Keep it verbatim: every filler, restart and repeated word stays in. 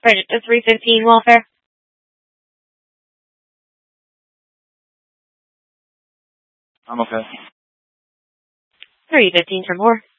Bridget to three fifteen welfare. I'm okay. three fifteen for more.